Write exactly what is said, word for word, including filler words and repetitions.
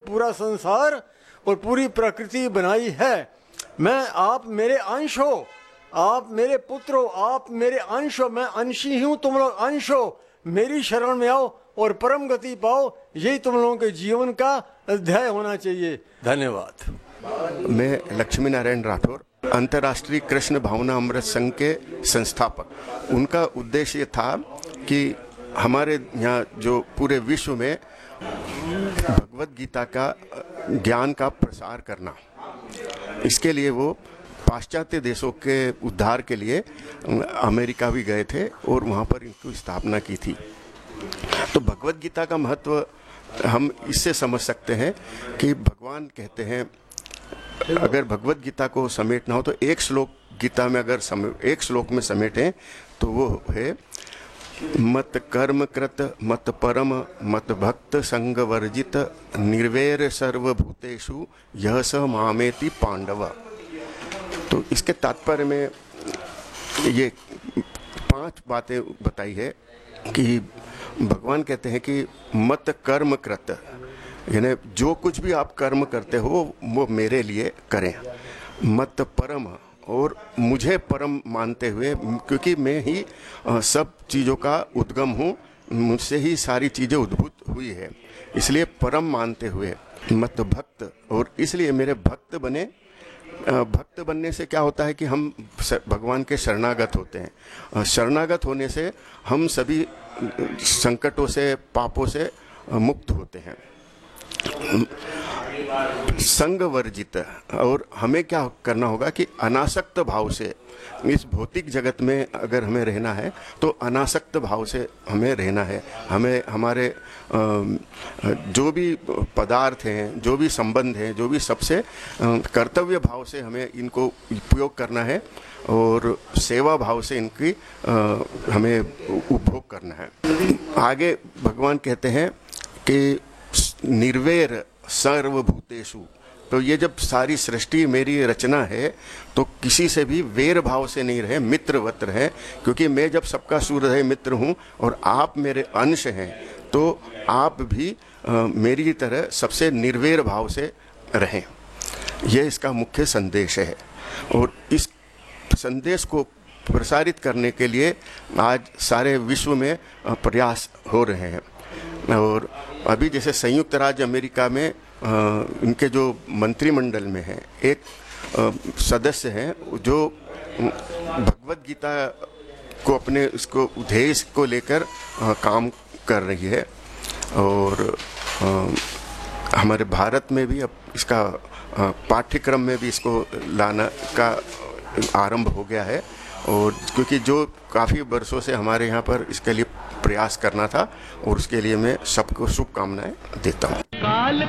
पूरा संसार और पूरी प्रकृति बनाई है। मैं आप मेरे अंश हो, आप मेरे पुत्र हो, आप मेरे अंश हो, मैं अंशी हूँ, तुम लोग अंश हो। मेरी शरण में आओ और परम गति पाओ, यही तुम लोगों के जीवन का अध्याय होना चाहिए। धन्यवाद। मैं लक्ष्मी नारायण राठौर, अंतर्राष्ट्रीय कृष्ण भावना अमृत संघ के संस्थापक। उनका उद्देश्य ये था कि हमारे यहाँ जो पूरे विश्व में भगवत गीता का ज्ञान का प्रसार करना, इसके लिए वो पाश्चात्य देशों के उद्धार के लिए अमेरिका भी गए थे और वहाँ पर इनकी स्थापना की थी। तो भगवत गीता का महत्व हम इससे समझ सकते हैं कि भगवान कहते हैं, अगर भगवत गीता को समेटना हो तो एक श्लोक गीता में अगर सम, एक श्लोक में समेटें तो वो है मत कर्म कृत मत परम मत भक्त संग वर्जित निर्वैर सर्वभूतेषु यह स मामेति पांडव। तो इसके तात्पर्य में ये पांच बातें बताई है कि भगवान कहते हैं कि मत कर्म कृत, यानी जो कुछ भी आप कर्म करते हो वो मेरे लिए करें। मत परम, और मुझे परम मानते हुए, क्योंकि मैं ही सब चीज़ों का उद्गम हूँ, मुझसे ही सारी चीज़ें उद्भूत हुई है, इसलिए परम मानते हुए। मत भक्त, और इसलिए मेरे भक्त बने। भक्त बनने से क्या होता है कि हम भगवान के शरणागत होते हैं। शरणागत होने से हम सभी संकटों से, पापों से मुक्त होते हैं। संग वर्जित, और हमें क्या करना होगा कि अनासक्त भाव से, इस भौतिक जगत में अगर हमें रहना है तो अनासक्त भाव से हमें रहना है। हमें हमारे जो भी पदार्थ हैं, जो भी संबंध हैं, जो भी सबसे कर्तव्य भाव से हमें इनको उपयोग करना है और सेवा भाव से इनकी हमें उपभोग करना है। आगे भगवान कहते हैं कि निर्वैर सर्वभूतेषु, तो ये जब सारी सृष्टि मेरी रचना है तो किसी से भी वैर भाव से नहीं रहे, मित्रवत रहे, क्योंकि मैं जब सबका सूर्य मित्र हूँ और आप मेरे अंश हैं, तो आप भी आ, मेरी तरह सबसे निर्वैर भाव से रहें। यह इसका मुख्य संदेश है और इस संदेश को प्रसारित करने के लिए आज सारे विश्व में प्रयास हो रहे हैं। और अभी जैसे संयुक्त राज्य अमेरिका में आ, इनके जो मंत्रिमंडल में है एक आ, सदस्य हैं जो भगवत गीता को अपने इसको उद्देश्य को लेकर आ, काम कर रही है। और आ, हमारे भारत में भी अब इसका आ, पाठ्यक्रम में भी इसको लाना का आरंभ हो गया है। और क्योंकि जो काफ़ी वर्षों से हमारे यहाँ पर इसके लिए प्रयास करना था, और उसके लिए मैं सबको शुभकामनाएं देता हूँ।